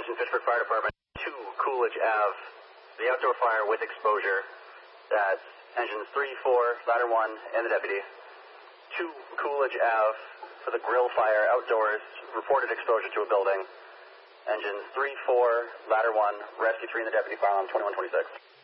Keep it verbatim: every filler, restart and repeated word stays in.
Attention Fitchburg Fire Department, two Coolidge Ave, the outdoor fire with exposure. That's engines three, four, ladder one, and the deputy. two Coolidge Ave for the grill fire outdoors, reported exposure to a building. Engines three, four, ladder one, rescue three, and the deputy, file on twenty-one twenty-six.